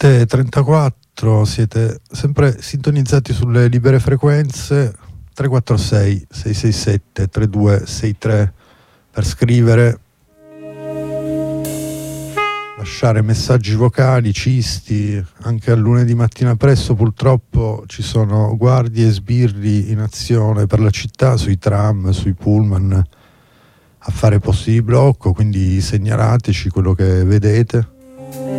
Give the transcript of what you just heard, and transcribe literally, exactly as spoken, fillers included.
sette e trentaquattro, siete sempre sintonizzati sulle libere frequenze. Tre quattro sei sei sei sette tre due sei tre per scrivere, lasciare messaggi vocali, cisti. Anche a lunedì mattina presto purtroppo ci sono guardie e sbirri in azione per la città, sui tram, sui pullman, a fare posti di blocco, quindi segnalateci quello che vedete.